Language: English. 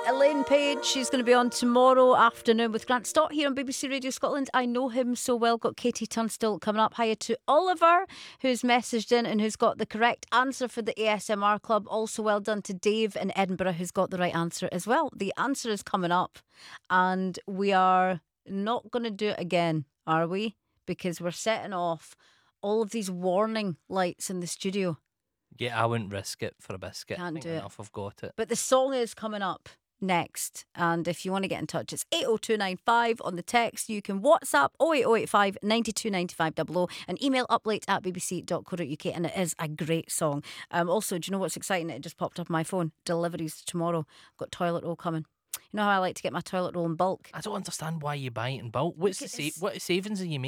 Elaine Page, she's going to be on tomorrow afternoon with Grant Stott here on BBC Radio Scotland. I know him so well. Got Katie Tunstall coming up. Hiya to Oliver, who's messaged in and who's got the correct answer for the ASMR Club. Also well done to Dave in Edinburgh, who's got the right answer as well. The answer is coming up, and we are not going to do it again, are we? Because we're setting off all of these warning lights in the studio. Yeah, I wouldn't risk it for a biscuit. Can't I think do it. enough, I've got it. But the song is coming up next, and if you want to get in touch, it's 80295 on the text. You can WhatsApp 08085 92 95 00 and email uplate@bbc.co.uk, and it is a great song. Also, do you know what's exciting? It just popped up on my phone. Deliveries tomorrow. I've got toilet roll coming. You know how I like to get my toilet roll in bulk? I don't understand why you buy it in bulk. What savings are you making?